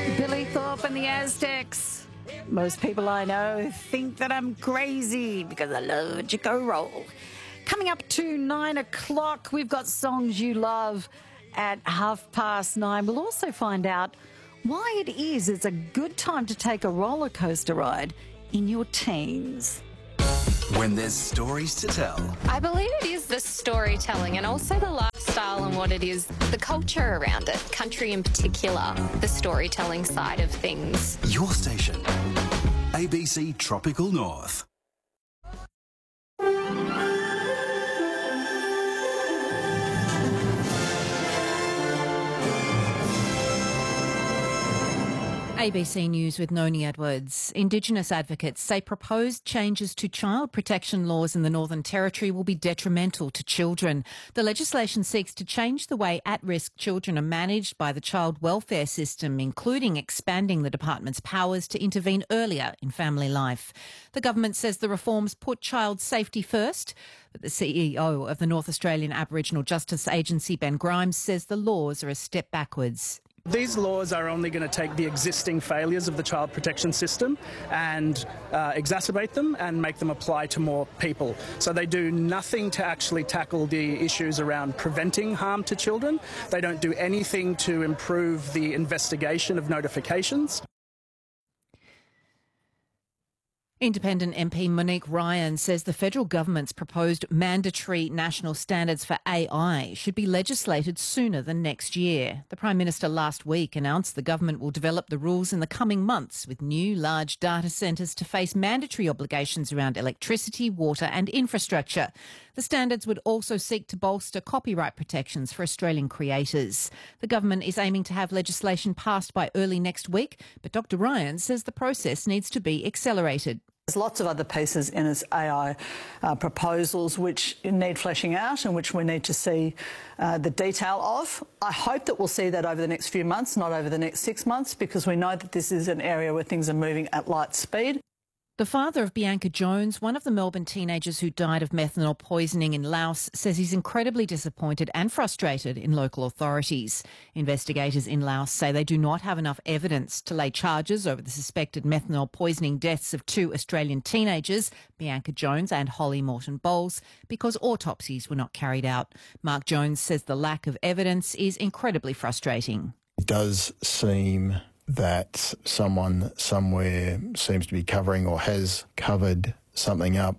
Billy Thorpe and the Aztecs. Most people I know think that I'm crazy because I love Chico Roll. Coming up to 9 o'clock, we've got Songs You Love at 9:30. We'll also find out why it is it's a good time to take a roller coaster ride in your teens. When there's stories to tell. I believe it is the storytelling and also the lifestyle and what it is, the culture around it, country in particular, the storytelling side of things. Your station, ABC Tropical North. ABC News with Noni Edwards. Indigenous advocates say proposed changes to child protection laws in the Northern Territory will be detrimental to children. The legislation seeks to change the way at-risk children are managed by the child welfare system, including expanding the department's powers to intervene earlier in family life. The government says the reforms put child safety first, but the CEO of the North Australian Aboriginal Justice Agency, Ben Grimes, says the laws are a step backwards. These laws are only going to take the existing failures of the child protection system and exacerbate them and make them apply to more people. So they do nothing to actually tackle the issues around preventing harm to children. They don't do anything to improve the investigation of notifications. Independent MP Monique Ryan says the federal government's proposed mandatory national standards for AI should be legislated sooner than next year. The Prime Minister last week announced the government will develop the rules in the coming months, with new large data centres to face mandatory obligations around electricity, water and infrastructure. The standards would also seek to bolster copyright protections for Australian creators. The government is aiming to have legislation passed by early next week, but Dr Ryan says the process needs to be accelerated. There's lots of other pieces in its AI proposals which need fleshing out and which we need to see the detail of. I hope that we'll see that over the next few months, not over the next 6 months, because we know that this is an area where things are moving at light speed. The father of Bianca Jones, one of the Melbourne teenagers who died of methanol poisoning in Laos, says he's incredibly disappointed and frustrated in local authorities. Investigators in Laos say they do not have enough evidence to lay charges over the suspected methanol poisoning deaths of 2 Australian teenagers, Bianca Jones and Holly Morton Bowles, because autopsies were not carried out. Mark Jones says the lack of evidence is incredibly frustrating. It does seem that someone somewhere seems to be covering or has covered something up.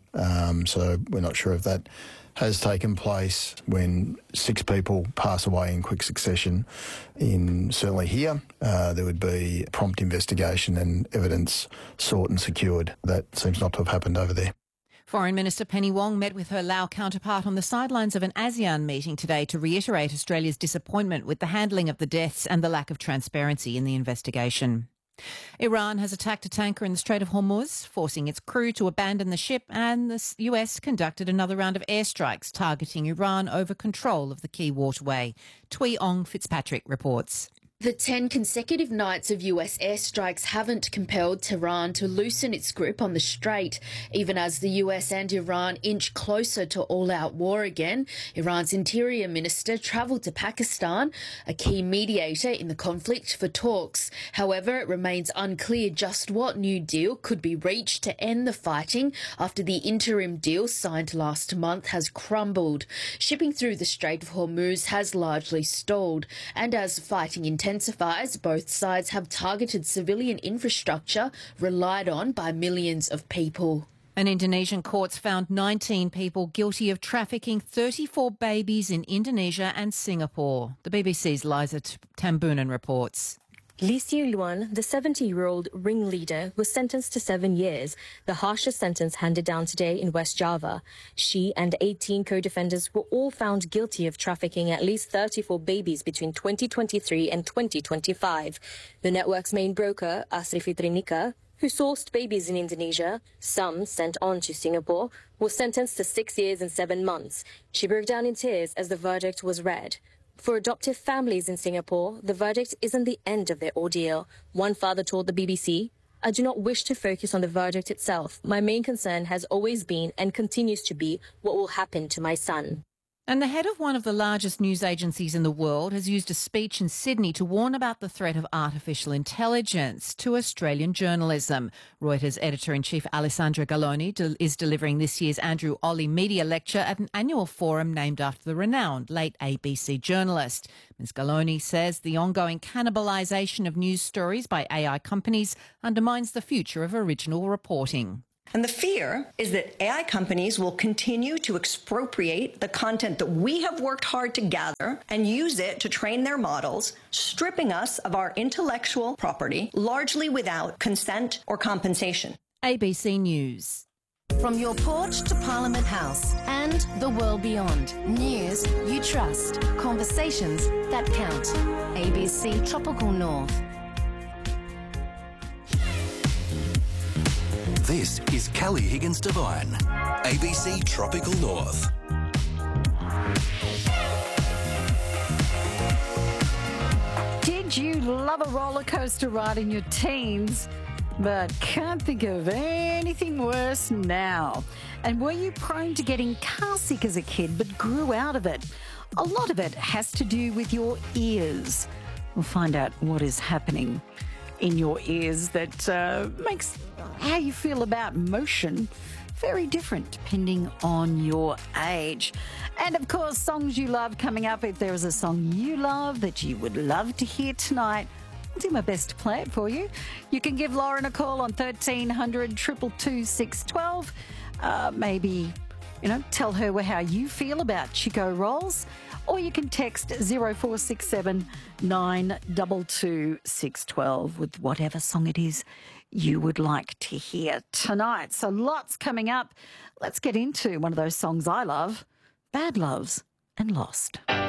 So we're not sure if that has taken place when 6 people pass away in quick succession. Certainly here, there would be prompt investigation and evidence sought and secured. That seems not to have happened over there. Foreign Minister Penny Wong met with her Lao counterpart on the sidelines of an ASEAN meeting today to reiterate Australia's disappointment with the handling of the deaths and the lack of transparency in the investigation. Iran has attacked a tanker in the Strait of Hormuz, forcing its crew to abandon the ship, and the US conducted another round of airstrikes targeting Iran over control of the key waterway. Tui Ong Fitzpatrick reports. The 10 consecutive nights of US airstrikes haven't compelled Tehran to loosen its grip on the strait. Even as the US and Iran inch closer to all-out war again, Iran's interior minister travelled to Pakistan, a key mediator in the conflict, for talks. However, it remains unclear just what new deal could be reached to end the fighting after the interim deal signed last month has crumbled. Shipping through the Strait of Hormuz has largely stalled, and as fighting intensifies, both sides have targeted civilian infrastructure relied on by millions of people. An Indonesian court's found 19 people guilty of trafficking 34 babies in Indonesia and Singapore. The BBC's Liza Tambunan reports. Lee Siu Luan, the 70-year-old ringleader, was sentenced to 7 years, the harshest sentence handed down today in West Java. She and 18 co-defendants were all found guilty of trafficking at least 34 babies between 2023 and 2025. The network's main broker, Asri Fitrinika, who sourced babies in Indonesia, some sent on to Singapore, was sentenced to 6 years and 7 months. She broke down in tears as the verdict was read. For adoptive families in Singapore, the verdict isn't the end of their ordeal. One father told the BBC, "I do not wish to focus on the verdict itself. My main concern has always been and continues to be what will happen to my son." And the head of one of the largest news agencies in the world has used a speech in Sydney to warn about the threat of artificial intelligence to Australian journalism. Reuters editor-in-chief Alessandra Galloni is delivering this year's Andrew Olley Media Lecture at an annual forum named after the renowned late ABC journalist. Ms Galloni says the ongoing cannibalisation of news stories by AI companies undermines the future of original reporting. And the fear is that AI companies will continue to expropriate the content that we have worked hard to gather and use it to train their models, stripping us of our intellectual property, largely without consent or compensation. ABC News. From your porch to Parliament House and the world beyond. News you trust. Conversations that count. ABC Tropical North. This is Kelly Higgins Devine, ABC Tropical North. Did you love a roller coaster ride in your teens, but can't think of anything worse now? And were you prone to getting car sick as a kid but grew out of it? A lot of it has to do with your ears. We'll find out what is happening in your ears that makes how you feel about motion very different depending on your age. And of course, songs you love coming up. If there is a song you love that you would love to hear tonight, I'll do my best to play it for you. You can give Lauren a call on 1300 222 612. Maybe, tell her how you feel about Chico Rolls. Or you can text 0467 922 612 with whatever song it is you would like to hear tonight. So lots coming up. Let's get into one of those songs I love, Bad Loves and Lost.